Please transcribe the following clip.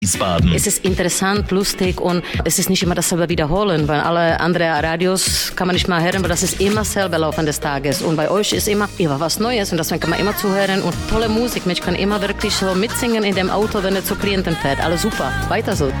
Wiesbaden. Es ist interessant, lustig und es ist nicht immer dasselbe wiederholen, weil alle anderen Radios kann man nicht mal hören, weil das ist immer selber Laufen des Tages. Und bei euch ist immer was Neues und deswegen kann man immer zuhören und tolle Musik. Ich kann immer wirklich so mitsingen in dem Auto, wenn er zu Klienten fährt. Alles super. Weiter so.